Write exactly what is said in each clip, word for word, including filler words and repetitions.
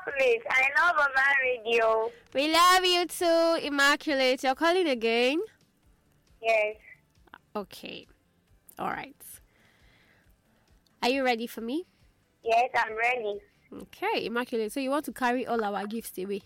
Immaculate. I love Urban Radio. We love you too, Immaculate. You're calling again? Yes. Okay. All right. Are you ready for me? Yes, I'm ready. Okay, Immaculate. So you want to carry all our gifts away?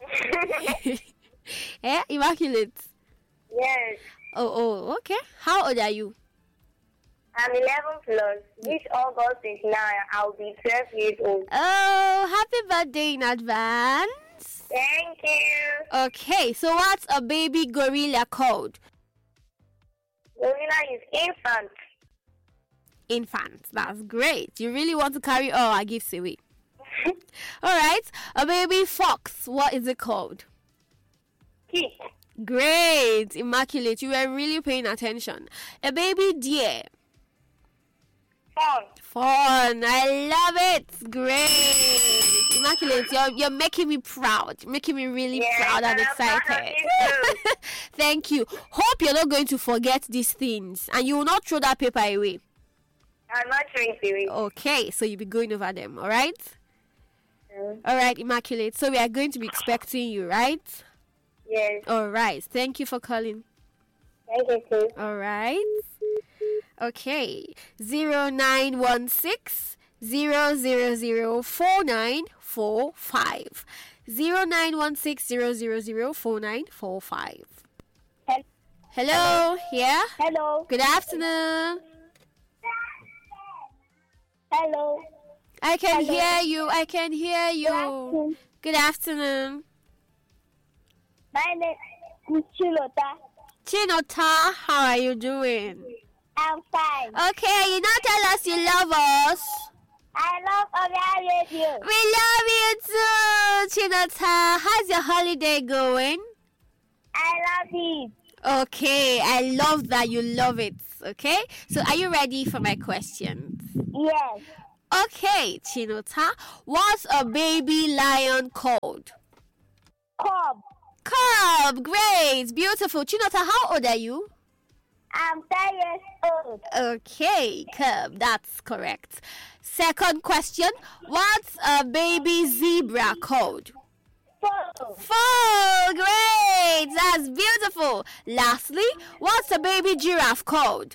Eh, Immaculate? Yes. Oh, oh, okay. How old are you? I'm eleven plus. This August is nine. I'll be twelve years old. Oh, happy birthday in advance. Thank you. Okay, so what's a baby gorilla called? Gorilla is infant. Infant. That's great. You really want to carry all our gifts away. All right. A baby fox. What is it called? Kid. Great. Immaculate. You were really paying attention. A baby deer. Fun. Fun. I love it. Great. Immaculate, you're, you're making me proud. You're making me really Yes, proud and I'm proud of excited. you too. Thank you. Hope you're not going to forget these things and you will not throw that paper away. I'm not trying to it. Okay, so you'll be going over them, all right? Mm. All right, Immaculate. So we are going to be expecting you, right? Yes. All right. Thank you for calling. Thank you too. All right. Okay. zero nine one six zero zero zero four nine four five. zero nine one six zero zero zero four nine four five. Hel- Hello. Yeah? Hello. Good afternoon. Hello. I can Hello. hear you. I can hear you. afternoon. Good afternoon. My name is Chilota. Chinota, how are you doing? I'm fine. Okay, you now tell us you love us. I love Urban Radio. We love you too, Chinota. How's your holiday going? I love it. Okay, I love that you love it. Okay, so are you ready for my questions? Yes. Okay, Chinota, what's a baby lion called? Cub. Cub. Great, beautiful. Chinota, how old are you? I'm ten years old. Okay, Cub, that's correct. Second question, what's a baby zebra called? Four. Four. Great, that's beautiful. Lastly, what's a baby giraffe called?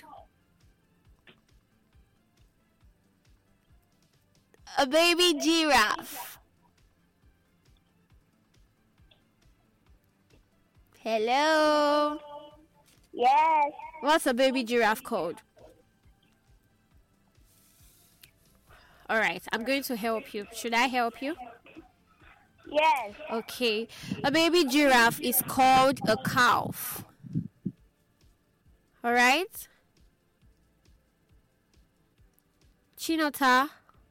A baby giraffe. Hello. Yes. What's a baby giraffe called? All right, I'm going to help you. Should I help you? Yes. Okay. A baby giraffe is called a calf. All right? Chinota.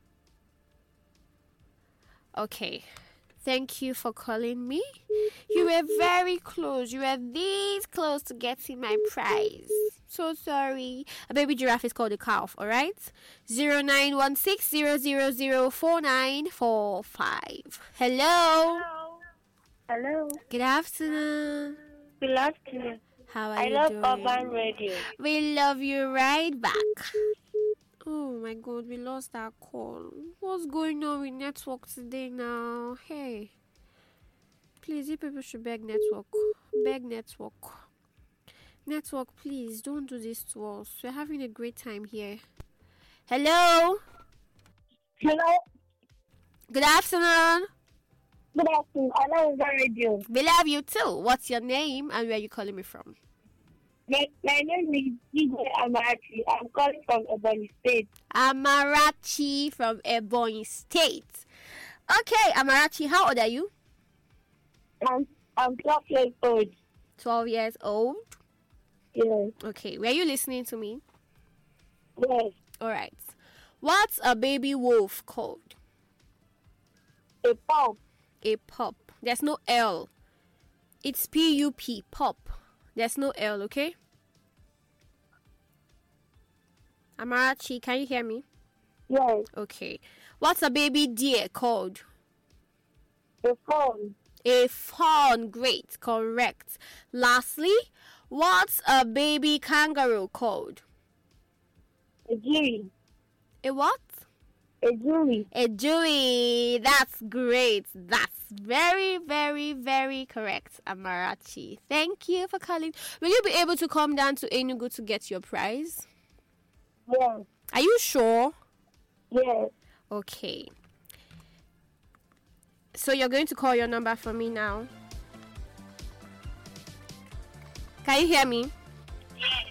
Okay. Thank you for calling me. You were very close. You were this close to getting my prize. So sorry. A baby giraffe is called a calf, all right? zero nine one six zero zero zero four nine four five. Hello. Hello. Good afternoon. Good afternoon. How are I you love doing? Urban Radio. We love you right back. Oh my God, we lost that call. What's going on with network today now? Hey, please, you people should beg network. Beg network. Network, please, don't do this to us. We're having a great time here. Hello. Hello. Good afternoon. Good afternoon. I love Urban Radio. We love you too. What's your name and where are you calling me from? My, my name is D J Amarachi. I'm calling from Ebonyi State. Amarachi from Ebonyi State. Okay, Amarachi, how old are you? I'm, I'm twelve years old. twelve years old. Yes. Okay, were you listening to me? Yes. All right. What's a baby wolf called? A pup. A pup. There's no L. It's P U P, pup. There's no L, okay? Amarachi, can you hear me? Yes. Okay. What's a baby deer called? A fawn. A fawn. Great. Correct. Lastly, what's a baby kangaroo called? A giri. A what? A jury. A jury. That's great. That's very, very, very correct, Amarachi. Thank you for calling. Will you be able to come down to Enugu to get your prize? Yes. Are you sure? Yes. Okay. So you're going to call your number for me now. Can you hear me?